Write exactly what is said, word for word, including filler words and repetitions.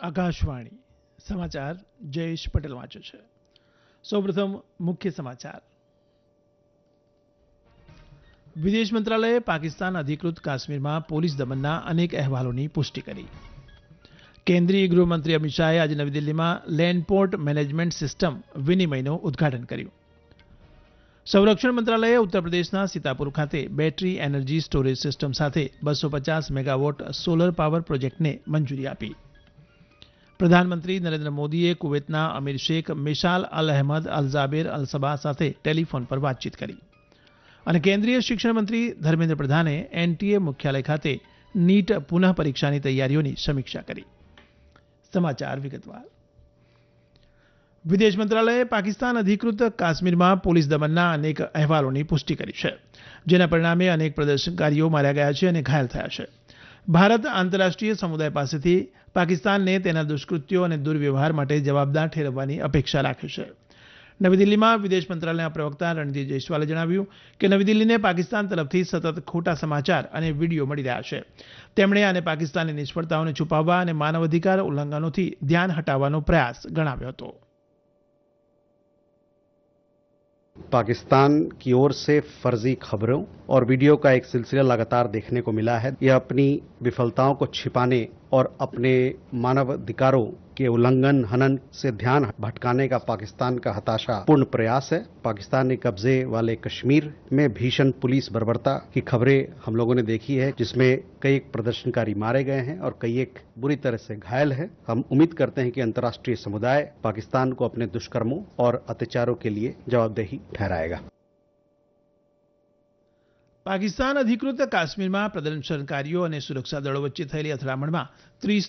આકાશવાણી સમાચાર જયેશ પટેલ વાંચે છે. સૌપ્રથમ મુખ્ય સમાચાર. વિદેશ મંત્રાલયે પાકિસ્તાન અધિકૃત કાશ્મીરમાં પોલીસ દમનના અનેક અહેવાલોની પુષ્ટિ કરી. કેન્દ્રીય ગૃહમંત્રી અમિત શાહે આજે નવી દિલ્હીમાં લેન્ડ પોર્ટ મેનેજમેન્ટ સિસ્ટમ વિનિમયનું ઉદઘાટન કર્યું. સંરક્ષણ મંત્રાલયે ઉત્તર પ્રદેશના સીતાપુર ખાતે બેટરી એનર્જી સ્ટોરેજ સિસ્ટમ સાથે બસો પચાસ મેગાવોટ સોલર પાવર પ્રોજેક્ટને મંજૂરી આપી. પ્રધાનમંત્રી નરેન્દ્ર મોદીએ કુવૈતના અમીર શેખ મિશાલ અલ અહેમદ અલ ઝાબેર અલ સબાહ સાથે ટેલિફોન પર વાતચીત કરી. અને કેન્દ્રીય શિક્ષણ મંત્રી ધર્મેન્દ્ર પ્રધાને એનટીએ મુખ્યાલય ખાતે નીટ પુનઃ પરીક્ષાની તૈયારીઓની સમીક્ષા કરી. સમાચાર વિગતવાર. વિદેશ મંત્રાલયે પાકિસ્તાન અધિકૃત કાશ્મીરમાં પોલીસ દમનના અનેક અહેવાલોની પુષ્ટિ કરી છે, જેના પરિણામે અનેક પ્રદર્શનકારીઓ માર્યા ગયા છે અને ઘાયલ થયા છે. ભારત આંતરરાષ્ટ્રીય સમુદાય પાસેથી પાકિસ્તાનને તેના દુષ્કૃત્યો અને દુર્વ્યવહાર માટે જવાબદાર ઠેરવવાની અપેક્ષા રાખે છે. નવી દિલ્હીમાં વિદેશ મંત્રાલયના પ્રવક્તા રણદીપ જયસ્વાલે જણાવ્યું કે નવી દિલ્હીને પાકિસ્તાન તરફથી સતત ખોટા સમાચાર અને વીડિયો મળી રહ્યા છે. તેમણે આને પાકિસ્તાનની નિષ્ફળતાઓને છુપાવવા અને માનવ અધિકાર ઉલ્લંઘનોથી ધ્યાન હટાવવાનો પ્રયાસ ગણાવ્યો હતો. पाकिस्तान की ओर से फर्जी खबरों और वीडियो का एक सिलसिला लगातार देखने को मिला है. यह अपनी विफलताओं को छिपाने और अपने मानवाधिकारों के उल्लंघन हनन से ध्यान भटकाने का पाकिस्तान का हताशापूर्ण प्रयास है. पाकिस्तान ने कब्जे वाले कश्मीर में भीषण पुलिस बर्बरता की खबरें हम लोगों ने देखी है, जिसमें कई प्रदर्शनकारी मारे गए हैं और कई एक बुरी तरह से घायल है. हम उम्मीद करते हैं कि अंतर्राष्ट्रीय समुदाय पाकिस्तान को अपने दुष्कर्मों और अत्याचारों के लिए जवाबदेही ठहराएगा. પાકિસ્તાન અધિકૃત કાશ્મીરમાં પ્રદર્શનકારીઓ અને સુરક્ષા દળો વચ્ચે થયેલી અથડામણમાં ત્રીસ